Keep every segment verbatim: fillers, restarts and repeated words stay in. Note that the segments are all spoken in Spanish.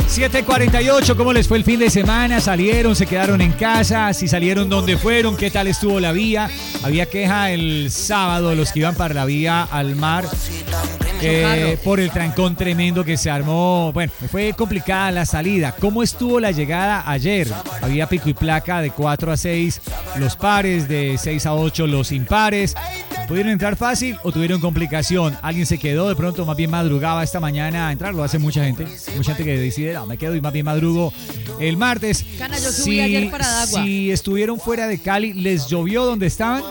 siete cuarenta y ocho, ¿cómo les fue el fin de semana? ¿Salieron? ¿Se quedaron en casa? Si salieron, ¿dónde fueron? ¿Qué tal estuvo la vía? Había queja el sábado de los que iban para la vía al mar eh, por el trancón tremendo que se armó. Bueno, fue complicada la salida. ¿Cómo estuvo la llegada ayer? Había pico y placa de cuatro a seis los pares, de seis a ocho los impares. ¿Pudieron entrar fácil o tuvieron complicación? ¿Alguien se quedó? De pronto más bien madrugaba esta mañana a entrar. Lo hace mucha gente. Mucha gente que decide, no, me quedo y más bien madrugo el martes. Cana, yo subí si, ayer para Adagua. Si estuvieron fuera de Cali, ¿les llovió donde estaban?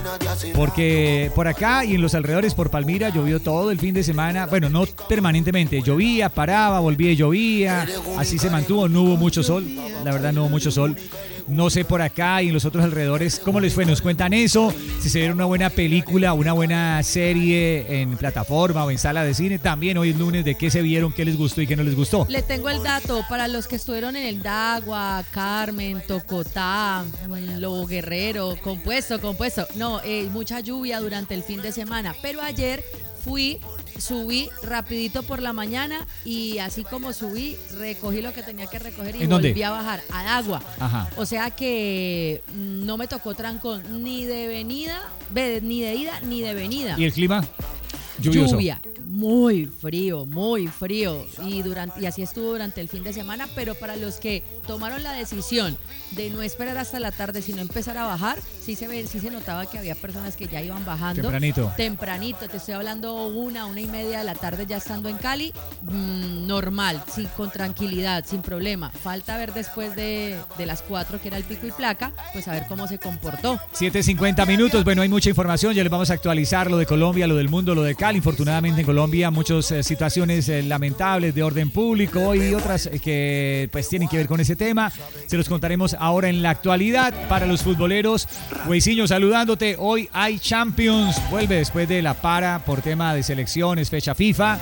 Porque por acá y en los alrededores, por Palmira, llovió todo el fin de semana. Bueno, no permanentemente. Llovía, paraba, volvía y llovía. Así se mantuvo. No hubo mucho sol. La verdad, no hubo mucho sol. No sé por acá y en los otros alrededores cómo les fue. Nos cuentan eso. Si se vieron una buena película, una buena serie en plataforma o en sala de cine. También hoy es lunes, de qué se vieron, qué les gustó y qué no les gustó. Le tengo el dato para los que estuvieron en el Dagua, Carmen, Tocotá, Lobo Guerrero, compuesto, compuesto. No, eh, mucha lluvia durante el fin de semana. Pero ayer fui, subí rapidito por la mañana y así como subí, recogí lo que tenía que recoger y volví a bajar a Adagua. Ajá. O sea que no me tocó trancón ni de venida, ni de ida, ni de venida. ¿Y el clima? Lluvioso. Lluvia. Muy frío, muy frío y durante y así estuvo durante el fin de semana, pero para los que tomaron la decisión de no esperar hasta la tarde sino empezar a bajar, sí se ve, sí se notaba que había personas que ya iban bajando tempranito, tempranito te estoy hablando una, una y media de la tarde ya estando en Cali, mmm, normal, sí, con tranquilidad, sin problema. Falta ver después de, de las cuatro que era el pico y placa, pues a ver cómo se comportó. siete cincuenta minutos, bueno, hay mucha información, ya les vamos a actualizar lo de Colombia, lo del mundo, lo de Cali. Infortunadamente en Colombia muchas eh, situaciones eh, lamentables de orden público y otras eh, que pues tienen que ver con ese tema. Se los contaremos ahora en la actualidad. Para los futboleros, Weisiño saludándote. Hoy hay Champions, vuelve después de la para por tema de selecciones, fecha FIFA.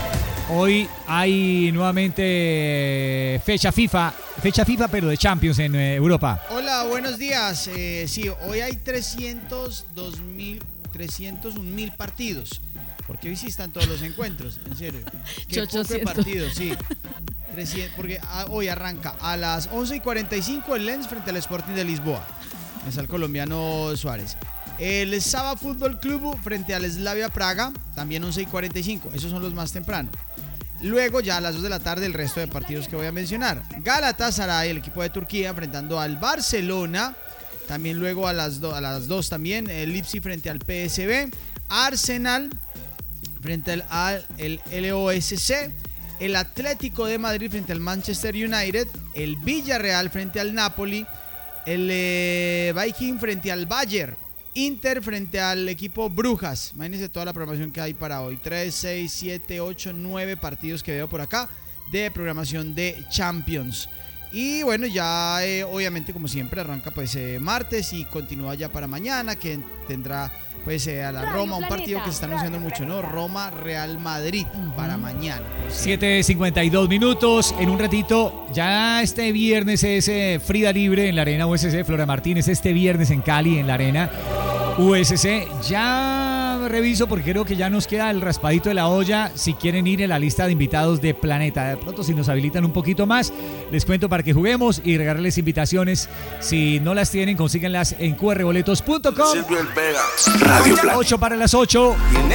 Hoy hay nuevamente eh, fecha FIFA, fecha FIFA pero de Champions en eh, Europa. Hola, buenos días. Eh, sí, hoy hay trescientos dos mil, trescientos un mil partidos. Porque hoy sí están todos los encuentros, en serio. Qué poco partidos, sí. trescientos, porque hoy arranca a las once y cuarenta y cinco el Lens frente al Sporting de Lisboa. Es el colombiano Suárez. El Saba Fútbol Club frente al Slavia Praga, también once y cuarenta y cinco. Esos son los más tempranos. Luego, ya a las dos de la tarde, el resto de partidos que voy a mencionar. Galatasaray, el equipo de Turquía, enfrentando al Barcelona. También luego a las, do, a las dos también, el Leipzig frente al P S V. Arsenal frente al, al el L O S C, el Atlético de Madrid frente al Manchester United, el Villarreal frente al Napoli, el eh, Viking frente al Bayern, Inter frente al equipo Brujas. Imagínense toda la programación que hay para hoy, tres, seis, siete, ocho, nueve partidos que veo por acá de programación de Champions. Y bueno, ya eh, obviamente como siempre arranca pues eh, martes y continúa ya para mañana, que tendrá pues eh, a la Radio Roma, Planeta, un partido que se está anunciando mucho, ¿no? Roma Real Madrid uh-huh. para mañana. siete cincuenta y dos minutos, en un ratito, ya este viernes es eh, Frida Libre en la Arena U S C, Flora Martínez, este viernes en Cali en la Arena U S C. Ya reviso porque creo que ya nos queda el raspadito de la olla si quieren ir en la lista de invitados de Planeta. De pronto si nos habilitan un poquito más, les cuento para que juguemos y regalarles invitaciones. Si no las tienen, consíguenlas en cu erre boletos punto com. Radio ocho para las ocho.